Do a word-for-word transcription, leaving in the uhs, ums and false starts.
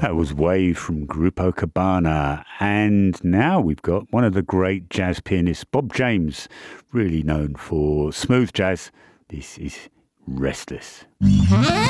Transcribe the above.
That was Wave from Grupo Cabana. And now we've got one of the great jazz pianists, Bob James, really known for smooth jazz. This is Restless. Mm-hmm.